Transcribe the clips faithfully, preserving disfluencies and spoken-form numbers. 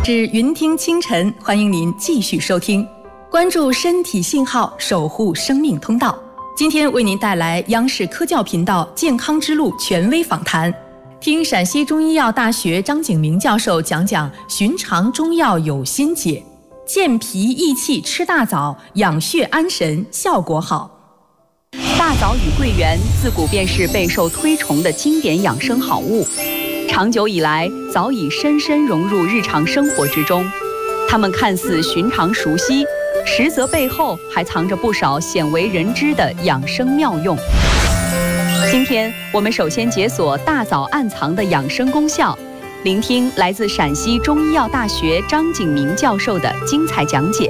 至云听清晨，欢迎您继续收听，关注身体信号，守护生命通道。今天为您带来央视科教频道健康之路权威访谈，听陕西中医药大学张景明教授讲讲寻常中药有心解，健脾益气吃大枣，养血安神，效果好。 大枣与桂圆自古便是备受推崇的经典养生好物，长久以来早已深深融入日常生活之中。它们看似寻常熟悉，实则背后还藏着不少鲜为人知的养生妙用。今天我们首先解锁大枣暗藏的养生功效，聆听来自陕西中医药大学张景明教授的精彩讲解。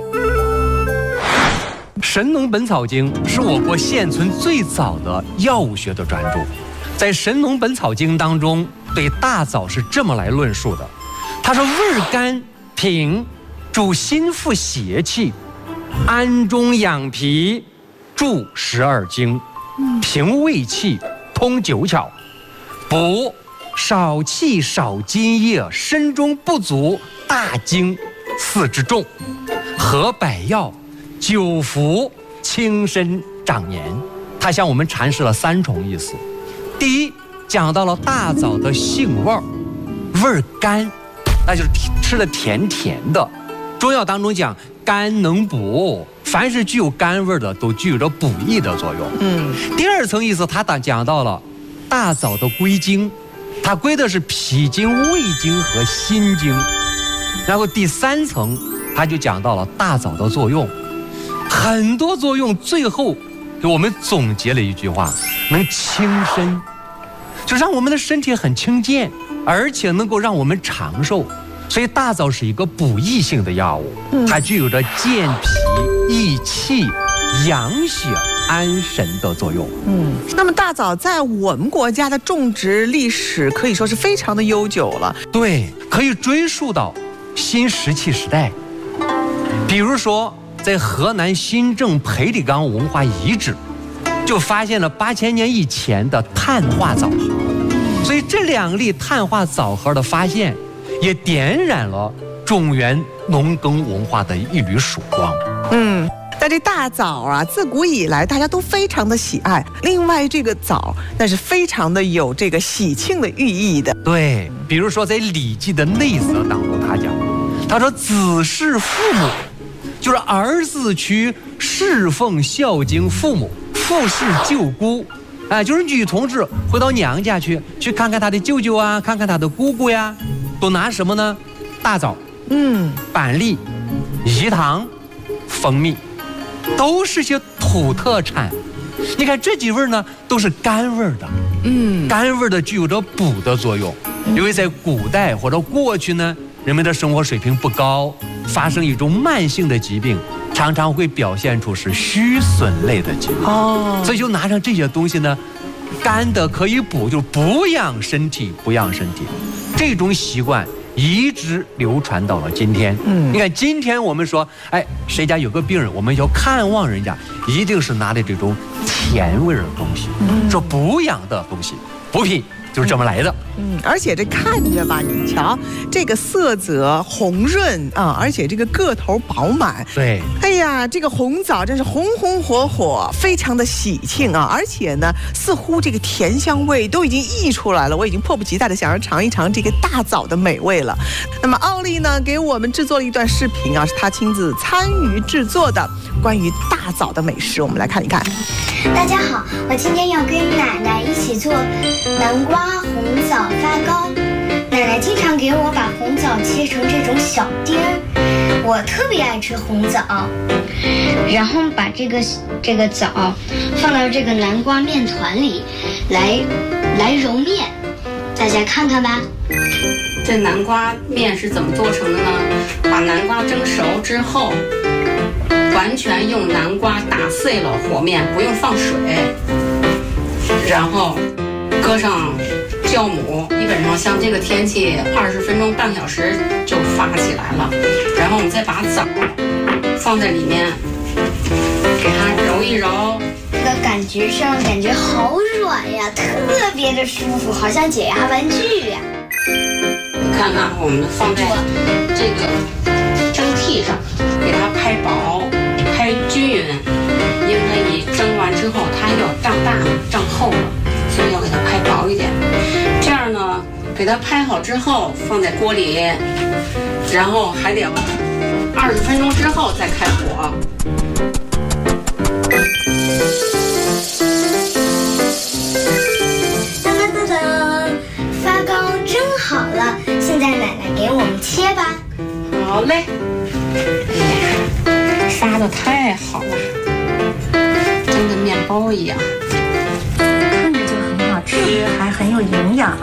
《神农本草经》是我国现存最早的药物学的专著，在《神农本草经》当中，对大枣是这么来论述的：它说味甘平，主心腹邪气，安中养脾，助十二经，平胃气，通九窍，补少气少津液，身中不足大经四之重，合百药，久服轻身长年。它向我们阐释了三重意思。第一，讲到了大枣的性味儿，味儿甘，那就是吃的甜甜的。中药当中讲甘能补，凡是具有甘味的都具有着补益的作用。嗯。第二层意思，它讲到了大枣的归经，它归的是脾经、胃经和心经。然后第三层，它就讲到了大枣的作用，很多作用，最后给我们总结了一句话：能轻身，就让我们的身体很轻健，而且能够让我们长寿。所以大枣是一个补益性的药物，它具有着健脾益气、养血安神的作用。 嗯，那么大枣在我们国家的种植历史可以说是非常的悠久了。 对，可以追溯到新石器时代。比如说，在河南新郑裴李岗文化遗址，就发现了八千年以前的碳化枣核。所以这两粒碳化枣核的发现，也点燃了中原农耕文化的一缕曙光。 嗯，但这大枣啊，自古以来大家都非常的喜爱。另外，这个枣那是非常的有这个喜庆的寓意的。 对，比如说在《礼记》的内则当中，他讲，他说子侍父母，就是儿子去侍奉孝敬父母，父侍舅姑。哎，就是女同志回到娘家去，去看看她的舅舅啊，看看她的姑姑呀，都拿什么呢？大枣、嗯，板栗、饴糖、蜂蜜，都是些土特产。你看这几味呢，都是甘味的，嗯，甘味的具有着补的作用。因为在古代或者过去呢，人们的生活水平不高，发生一种慢性的疾病，常常会表现出是虚损类的疾病。哦，所以就拿上这些东西呢，干的可以补，就是补养身体，补养身体。这种习惯一直流传到了今天。嗯，你看今天我们说，哎，谁家有个病人，我们要看望人家，一定是拿的这种甜味的东西，嗯，说补养的东西，补品。就是这么来的。 嗯，而且这看着吧，你瞧，这个色泽红润啊，而且这个个头饱满。 对， 哎呀，这个红枣真是红红火火，非常的喜庆啊！而且呢，似乎这个甜香味都已经溢出来了，我已经迫不及待的想要尝一尝这个大枣的美味了。那么奥利呢，给我们制作了一段视频啊，是他亲自参与制作的关于大枣的美食，我们来看一看。 大家好，我今天要跟奶奶一起做南瓜红枣发糕。奶奶经常给我把红枣切成这种小丁儿，我特别爱吃红枣。然后把这个这个枣放到这个南瓜面团里来来揉面，大家看看吧。 这南瓜面是怎么做成的呢？把南瓜蒸熟之后，完全用南瓜打碎了和面，不用放水，然后搁上酵母，基本上像这个天气，二十分钟、半小时就发起来了。然后我们再把枣放在里面，给它揉一揉。 这个感觉上感觉好软呀，特别的舒服，好像解压玩具呀。 你看看，我们放在这个给它拍好之后放在锅里，然后还得二十分钟之后再开火。 噔噔噔噔，发糕蒸好了，现在奶奶给我们切吧。 好嘞。哎呀，发的太好了，真跟面包一样。 看着就很好吃，还很有营养。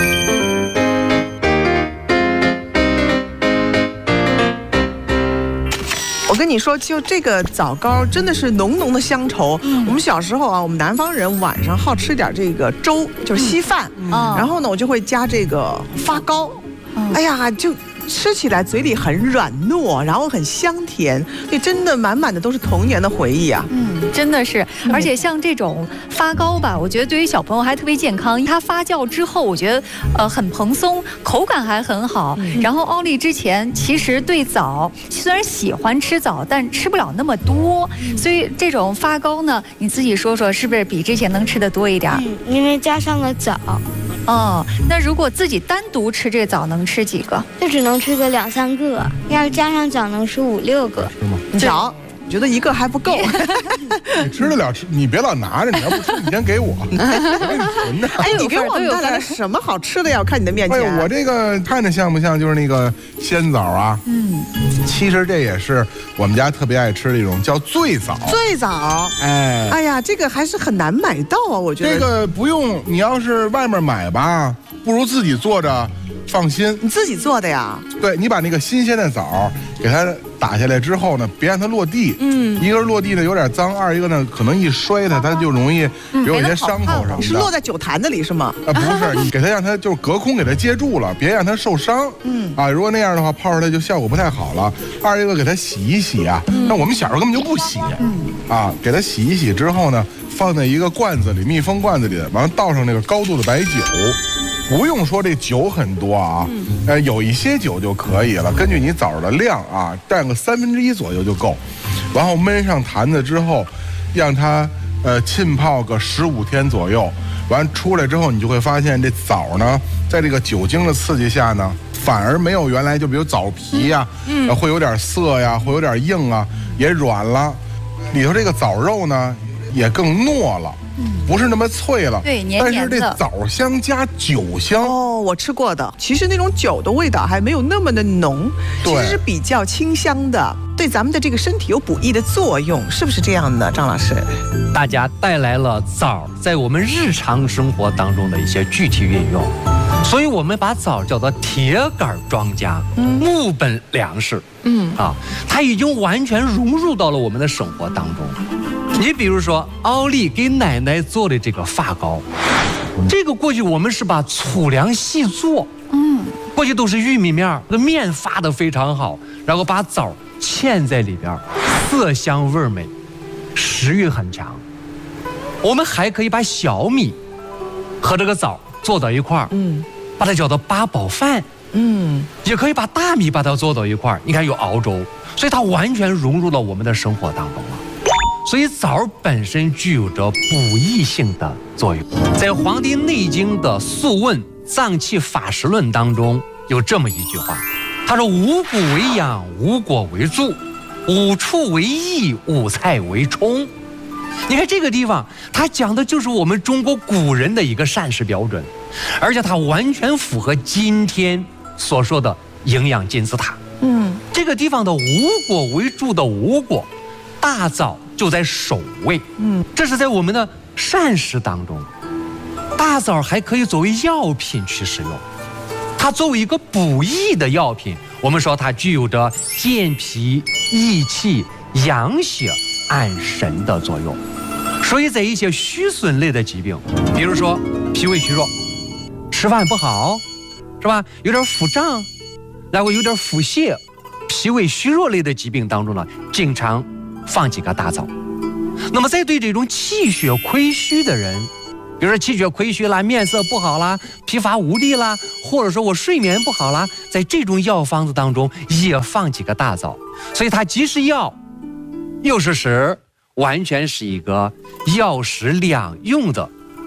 我跟你说，就这个枣糕真的是浓浓的乡愁。嗯、我们小时候啊，我们南方人晚上好吃点这个粥，就是稀饭。嗯嗯、然后呢，我就会加这个发糕。嗯、哎呀，就吃起来嘴里很软糯，然后很香甜，所以真的满满的都是童年的回忆啊。 嗯，真的是，而且像这种发糕吧，我觉得对于小朋友还特别健康。它发酵之后，我觉得呃很蓬松，口感还很好。嗯、然后奥利之前其实对枣虽然喜欢吃枣，但吃不了那么多，嗯、所以这种发糕呢，你自己说说是不是比之前能吃的多一点？ 嗯，因为加上了枣。 哦，那如果自己单独吃这枣，能吃几个？ 就只能吃个两三个，要是加上枣，能吃五六个。 是吗？你瞧。觉得一个还不够， 你吃得了吃，你别老拿着，你要不吃，你先给我，我给你存着。 哎，你给我们带来什么好吃的呀？我看你的面前。 哎，我这个看着像不像就是那个鲜枣啊？嗯，其实这也是我们家特别爱吃的一种，叫醉枣。 醉枣，哎，哎呀，这个还是很难买到啊，我觉得。 这个不用，你要是外面买吧，不如自己做着。放心， 你自己做的呀？ 对，你把那个新鲜的枣给它打下来之后呢，别让它落地。嗯，一个是落地呢有点脏，二一个呢可能一摔它，它就容易有一些伤口什么的。 你是落在酒坛子里是吗？ 啊，不是，你给它让它就是隔空给它接住了，别让它受伤。嗯，啊，如果那样的话泡出来就效果不太好了。二一个给它洗一洗啊，那我们小时候根本就不洗。嗯，啊，给它洗一洗之后呢，放在一个罐子里，密封罐子里，完了倒上那个高度的白酒。不用说这酒很多啊，嗯、呃，有一些酒就可以了，根据你枣的量啊，占个三分之一左右就够。然后焖上坛子之后，让它呃浸泡个十五天左右。完出来之后，你就会发现这枣呢，在这个酒精的刺激下呢，反而没有原来就比如枣皮呀、啊，嗯、呃，会有点涩呀，会有点硬啊，也软了。里头这个枣肉呢，也更糯了。不是那么脆了， 对，黏黏的。 但是这枣香加酒香哦，我吃过的。其实那种酒的味道还没有那么的浓，其实是比较清香的，对咱们的这个身体有补益的作用，是不是这样的，张老师？ 大家带来了枣在我们日常生活当中的一些具体运用，所以我们把枣叫做铁杆庄稼、嗯、木本粮食。嗯啊，它已经完全融入到了我们的生活当中。你比如说，奥利给奶奶做的这个发糕，这个过去我们是把粗粮细做，嗯，过去都是玉米面，这个面发得非常好，然后把枣嵌在里边，色香味美，食欲很强。我们还可以把小米和这个枣做到一块儿，嗯，把它叫做八宝饭，嗯，也可以把大米把它做到一块儿，你看有熬粥，所以它完全融入到我们的生活当中了。所以枣本身具有着补益性的作用。在《黄帝内经》的《素问·脏器法实论》当中有这么一句话，他说：“五谷为养，五果为助，五畜为益，五菜为充。”你看这个地方，它讲的就是我们中国古人的一个膳食标准，而且它完全符合今天所说的营养金字塔。嗯，这个地方的五果为助的五果，大枣就在首位。嗯，这是在我们的膳食当中，大枣还可以作为药品去使用。它作为一个补益的药品，我们说它具有着健脾、益气、养血、安神的作用。所以在一些虚损类的疾病，比如说脾胃虚弱、吃饭不好，是吧？有点腹胀，然后有点腹泻、脾胃虚弱类的疾病当中呢，经常放几个大枣。那么在对这种气血亏虚的人，比如说气血亏虚啦，面色不好啦，疲乏无力啦，或者说我睡眠不好啦，在这种药方子当中也放几个大枣。所以它既是药又是食，完全是一个药食两用的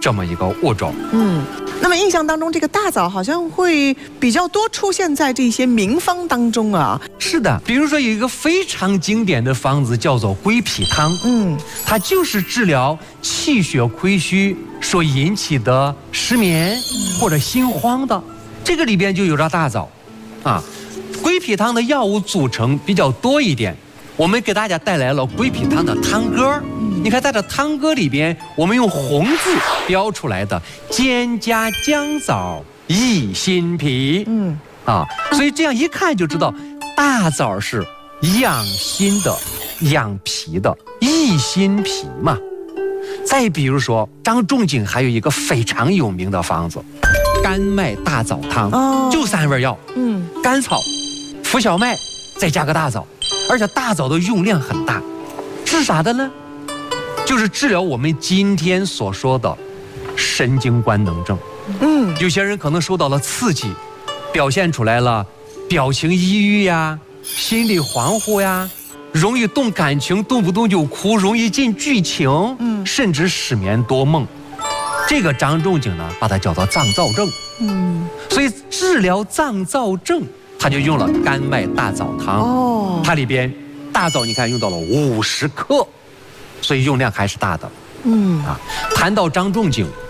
这么一个物种。 嗯，那么印象当中，这个大枣好像会比较多出现在这些名方当中啊。 是的，比如说有一个非常经典的方子叫做龟脾汤，嗯，它就是治疗气血亏虚所引起的失眠或者心慌的，这个里边就有着大枣，啊，龟脾汤的药物组成比较多一点，我们给大家带来了龟脾汤的汤歌。你看，在这汤歌里边，我们用红字标出来的“兼加姜枣益心脾”，嗯，啊，所以这样一看就知道，大枣是养心的、养脾的、益心脾嘛。再比如说，张仲景还有一个非常有名的方子——甘麦大枣汤，哦，就三味药，嗯，甘草、浮小麦，再加个大枣，而且大枣的用量很大，治啥的呢？就是治疗我们今天所说的神经官能症。嗯，有些人可能受到了刺激，表现出来了表情抑郁呀、心理恍惚呀，容易动感情，动不动就哭，容易进剧情，嗯，甚至失眠多梦。这个张仲景呢，把它叫做脏躁症。嗯，所以治疗脏躁症，他就用了甘麦大枣汤。哦，它里边大枣你看用到了五十克。所以用量还是大的，嗯啊。谈到张仲景，